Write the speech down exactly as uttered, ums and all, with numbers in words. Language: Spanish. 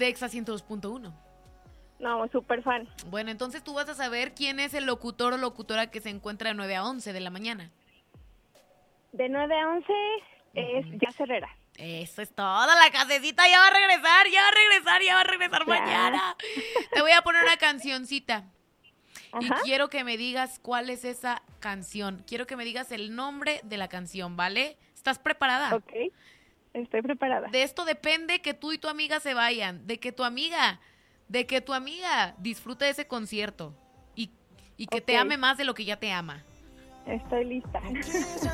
de Exa ciento dos punto uno. No, súper fan. Bueno, entonces tú vas a saber quién es el locutor o locutora que se encuentra de nueve a once de la mañana. De nueve a once es Ujú. Jazz Herrera. Eso es todo, la casecita ya va a regresar, ya va a regresar, ya va a regresar Ya. mañana. Te voy a poner una cancioncita. Y Ajá. quiero que me digas cuál es esa canción. Quiero que me digas el nombre de la canción, ¿vale? ¿Estás preparada? Ok, estoy preparada. De esto depende que tú y tu amiga se vayan, de que tu amiga, de que tu amiga disfrute de ese concierto y, y que te Ok. ame más de lo que ya te ama. Estoy lista.